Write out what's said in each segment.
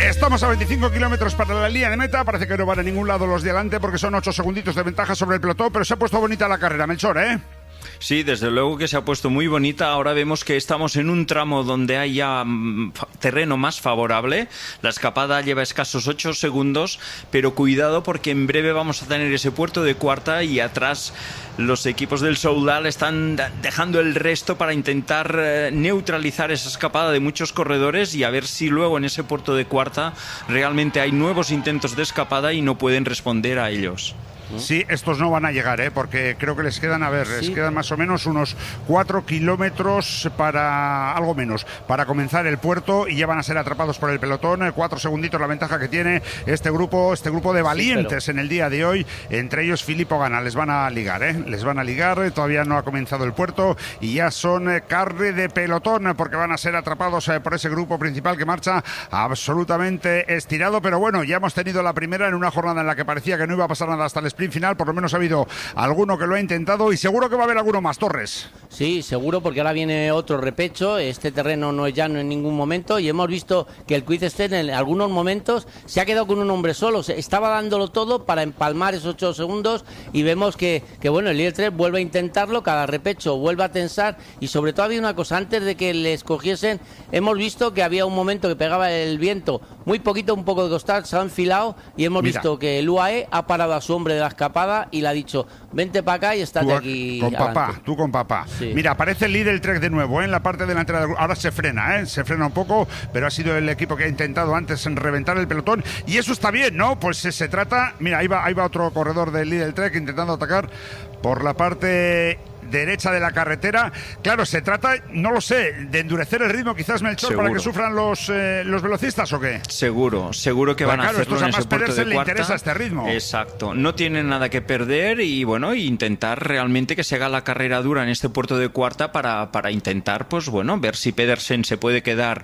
Estamos a 25 kilómetros para la línea de meta. Parece que no van a ningún lado los de adelante porque son 8 segunditos de ventaja sobre el pelotón, pero se ha puesto bonita la carrera, Melchor, ¿eh? Sí, desde luego que se ha puesto muy bonita. Ahora vemos que estamos en un tramo donde hay ya terreno más favorable. La escapada lleva escasos 8 segundos, pero cuidado porque en breve vamos a tener ese puerto de cuarta y atrás los equipos del Soudal están dejando el resto para intentar neutralizar esa escapada de muchos corredores y a ver si luego en ese puerto de cuarta realmente hay nuevos intentos de escapada y no pueden responder a ellos. Sí, estos no van a llegar, porque creo que les quedan, les quedan más o menos unos 4 kilómetros para, algo menos, para comenzar el puerto y ya van a ser atrapados por el pelotón. 4 segunditos la ventaja que tiene este grupo de valientes en el día de hoy, entre ellos Filippo Ganna. Les van a ligar, les van a ligar, todavía no ha comenzado el puerto y ya son carne de pelotón porque van a ser atrapados por ese grupo principal que marcha absolutamente estirado, pero bueno, ya hemos tenido la primera en una jornada en la que parecía que no iba a pasar nada hasta el sprint final. Por lo menos ha habido alguno que lo ha intentado y seguro que va a haber alguno más, Torres. Sí, seguro, porque ahora viene otro repecho. Este terreno no es llano en ningún momento y hemos visto que el Quick Step en algunos momentos se ha quedado con un hombre solo. Estaba dándolo todo para empalmar esos 8 segundos y vemos que bueno, el líder 3 vuelve a intentarlo, cada repecho vuelve a tensar y sobre todo había una cosa, antes de que le escogiesen, hemos visto que había un momento que pegaba el viento muy poquito, un poco de costal, se ha enfilado y hemos visto que el UAE ha parado a su hombre de la escapada y le ha dicho, vente para acá y estate aquí con papá, tú con papá. Sí. Mira, aparece el líder Trek de nuevo, en la parte delantera del grupo. Ahora se frena, se frena un poco, pero ha sido el equipo que ha intentado antes en reventar el pelotón y eso está bien, ¿no? Pues se trata, mira, ahí va otro corredor del líder Trek intentando atacar por la parte derecha de la carretera. Claro, se trata, no lo sé, de endurecer el ritmo quizás, Melchor, para que sufran los velocistas, ¿o qué? Seguro que van a hacerlo en ese puerto de le cuarta. Interesa este ritmo. Exacto, no tienen nada que perder y bueno, intentar realmente que se haga la carrera dura en este puerto de cuarta para intentar, pues bueno, ver si Pedersen se puede quedar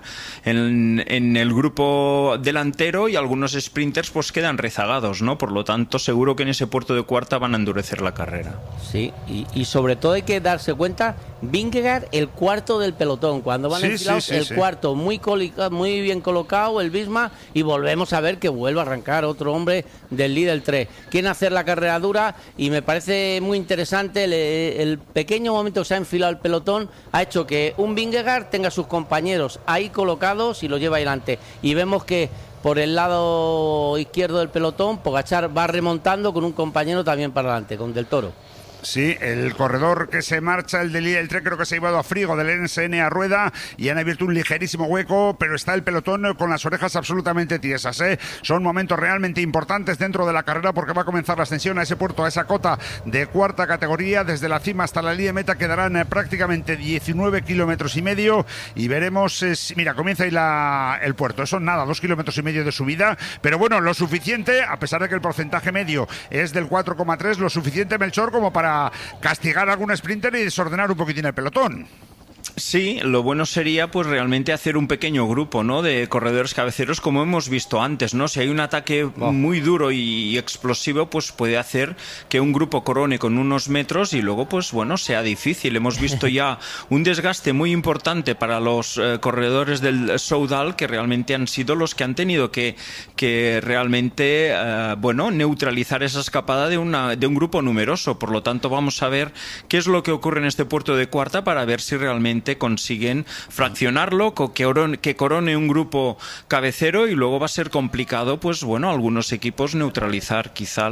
en el grupo delantero y algunos sprinters pues quedan rezagados, ¿no? Por lo tanto, seguro que en ese puerto de cuarta van a endurecer la carrera. Sí, y sobre todo hay que darse cuenta, Vingegaard el cuarto del pelotón, cuando van enfilados, cuarto muy bien colocado, el Visma, y volvemos a ver que vuelve a arrancar otro hombre del líder 3. Quieren hacer la carrera dura y me parece muy interesante el pequeño momento que se ha enfilado el pelotón, ha hecho que un Vingegaard tenga a sus compañeros ahí colocados y lo lleva adelante. Y vemos que por el lado izquierdo del pelotón, Pogačar va remontando con un compañero también para adelante, con Del Toro. Sí, el corredor que se marcha, el del líder 3, creo que se ha llevado a Frigo del NSN a rueda y han abierto un ligerísimo hueco, pero está el pelotón con las orejas absolutamente tiesas, Son momentos realmente importantes dentro de la carrera porque va a comenzar la ascensión a ese puerto, a esa cota de cuarta categoría. Desde la cima hasta la línea de meta quedarán prácticamente 19 kilómetros y medio y veremos, mira, comienza ahí el puerto. Eso nada, 2 kilómetros y medio de subida, pero bueno, lo suficiente, a pesar de que el porcentaje medio es del 4,3, lo suficiente, Melchor, como para castigar a algún sprinter y desordenar un poquitín el pelotón. Sí, lo bueno sería pues realmente hacer un pequeño grupo, ¿no?, de corredores cabeceros como hemos visto antes, ¿no? Si hay un ataque muy duro y explosivo, pues puede hacer que un grupo corone con unos metros y luego pues bueno, sea difícil. Hemos visto ya un desgaste muy importante para los corredores del Soudal, que realmente han sido los que han tenido que realmente neutralizar esa escapada de un grupo numeroso. Por lo tanto, vamos a ver qué es lo que ocurre en este puerto de cuarta para ver si realmente consiguen fraccionarlo, que corone un grupo cabecero y luego va a ser complicado, pues bueno, algunos equipos neutralizar quizá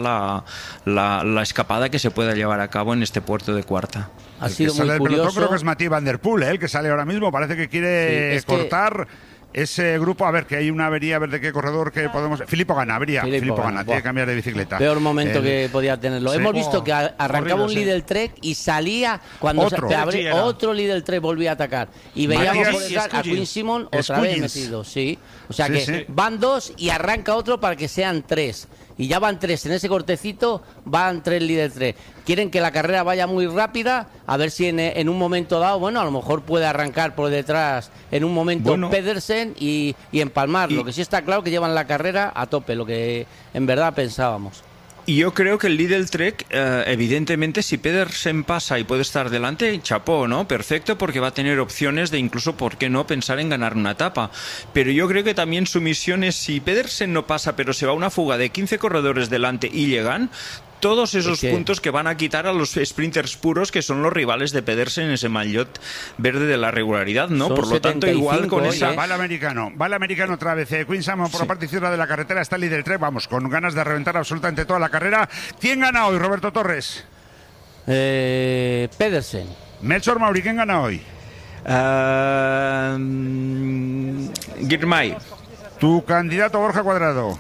la escapada que se pueda llevar a cabo en este puerto de cuarta. Ha sido muy curioso. Pelotón, creo que es Mathieu Van Der Poel, el que sale ahora mismo, parece que quiere cortar ese grupo. A ver, que hay una avería, a ver de qué corredor que podemos... Filippo Ganna, Filippo Ganna, tiene que cambiar de bicicleta. Peor momento que podía tenerlo. Sí. Hemos visto que arrancaba un líder Trek y salía cuando otro líder Trek volvía a atacar. Y veíamos por detrás a Quinn Simmons otra vez metido. Sí. O sea que van 2 y arranca otro para que sean 3. Y ya van 3, en ese cortecito van 3 líder 3. Quieren que la carrera vaya muy rápida, a ver si en un momento dado, bueno, a lo mejor puede arrancar por detrás en un momento Pedersen y empalmar. Lo que sí está claro que llevan la carrera a tope, lo que en verdad pensábamos. Y yo creo que el Lidl Trek, evidentemente, si Pedersen pasa y puede estar delante, chapó, ¿no? Perfecto, porque va a tener opciones de incluso, ¿por qué no?, pensar en ganar una etapa. Pero yo creo que también su misión es, si Pedersen no pasa, pero se va a una fuga de 15 corredores delante y llegan, todos esos puntos que van a quitar a los sprinters puros, que son los rivales de Pedersen en ese maillot verde de la regularidad, ¿no? Por lo tanto, igual con esa... Va el americano otra vez. Quinn Salmon por la parte izquierda de la carretera, está el líder Trek, vamos, con ganas de reventar absolutamente toda la carrera. ¿Quién gana hoy, Roberto Torres? Pedersen. Melchor Mauri, ¿quién gana hoy? Girmay. Tu candidato, Borja Cuadrado.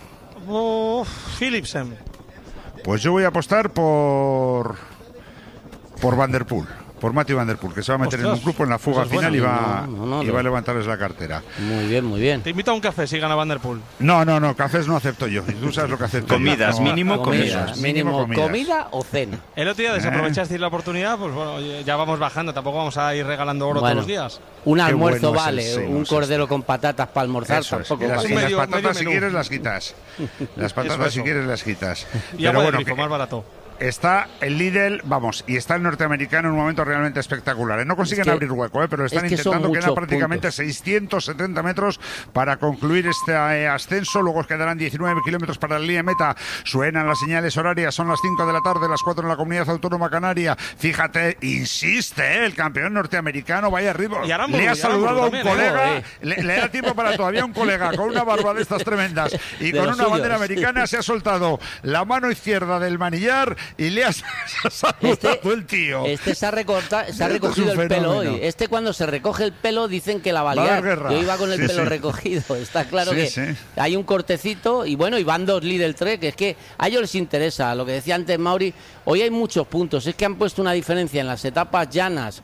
Philipsen. Pues yo voy a apostar por Van der Poel, por Mathieu Van der Poel, que se va a meter en un grupo en la fuga final y va a levantarles la cartera. Muy bien, muy bien. Te invito a un café si gana Van der Poel. No, cafés no acepto yo. Tú sabes lo que acepto. Comidas, yo. Mínimo comidas. ¿Comida o cena? El otro día desaprovechasteis la oportunidad, pues bueno, ya vamos bajando, tampoco vamos a ir regalando oro todos los días. Un almuerzo vale, un cordero con patatas para almorzar tampoco vale. Y las patatas si quieres las quitas. Las patatas si quieres las quitas. Y agua de grifo, más barato. Está el Lidl, vamos, y está el norteamericano en un momento realmente espectacular. No consiguen abrir hueco, pero están intentando, quedan prácticamente 670 metros para concluir este ascenso. Luego quedarán 19 kilómetros para la línea de meta. Suenan las señales horarias, son las 5 de la tarde, las 4 en la Comunidad Autónoma Canaria. Fíjate, insiste, el campeón norteamericano, vaya arriba. Le ha saludado a un colega, le da tiempo para todavía un colega con una barba de estas tremendas y con una bandera americana. Se ha soltado la mano izquierda del manillar y le ha saludado el tío. Se ha recogido el pelo hoy. Cuando se recoge el pelo dicen que la va a liar. Yo iba con el pelo recogido. Está claro que hay un cortecito y bueno, y van dos Lidl Trek, que es que a ellos les interesa. Lo que decía antes Mauri, hoy hay muchos puntos. Es que han puesto una diferencia en las etapas llanas,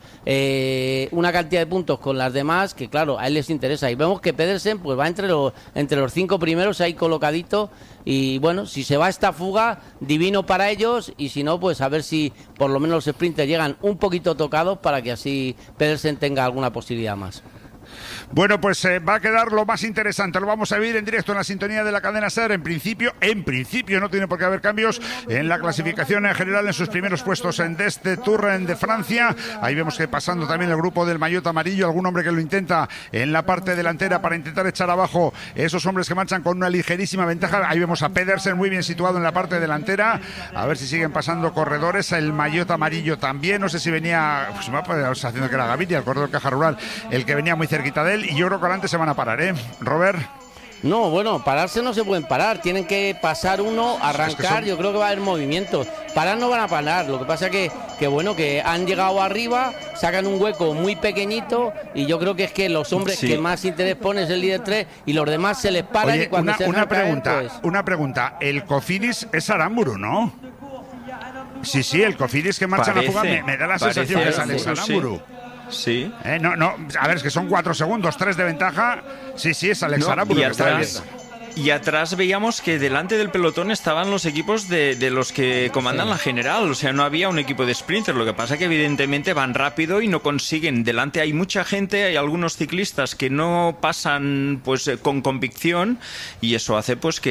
una cantidad de puntos con las demás, que claro, a él les interesa. Y vemos que Pedersen pues va entre los 5 primeros ahí colocadito. Y bueno, si se va esta fuga, divino para ellos, y si no, pues a ver si por lo menos los sprinters llegan un poquito tocados para que así Pedersen tenga alguna posibilidad más. Bueno, pues va a quedar lo más interesante. Lo vamos a vivir en directo en la sintonía de la cadena SER. En principio no tiene por qué haber cambios en la clasificación en general en sus primeros puestos en este Tour de Francia. Ahí vemos que pasando también el grupo del maillot amarillo, algún hombre que lo intenta en la parte delantera para intentar echar abajo esos hombres que marchan con una ligerísima ventaja. Ahí vemos a Pedersen muy bien situado en la parte delantera. A ver si siguen pasando corredores. El maillot amarillo también. No sé si venía, pues me va haciendo que era Gaviria, el corredor Caja Rural, el que venía muy cerquita de él. Y yo creo que adelante se van a parar, Robert. No, bueno, pararse no se pueden parar, tienen que pasar uno, arrancar, yo creo que va a haber movimientos. Parar no van a parar, lo que pasa que bueno, que han llegado arriba, sacan un hueco muy pequeñito y yo creo que es que los hombres que más interés ponen es el líder 3 y los demás se les paran. Oye, y cuando una pregunta, el Cofidis es Aramburu, ¿no? Sí, el Cofidis que marcha en la fuga me da la sensación que es Alex Aramburu. Sí. No, a ver, es que son 4 segundos, 3 de ventaja. Sí, es Alex Aramburu. Y atrás veíamos que delante del pelotón estaban los equipos de los que comandan la general, o sea, no había un equipo de sprinters. Lo que pasa que evidentemente van rápido y no consiguen. Delante hay mucha gente, hay algunos ciclistas que no pasan pues con convicción y eso hace pues que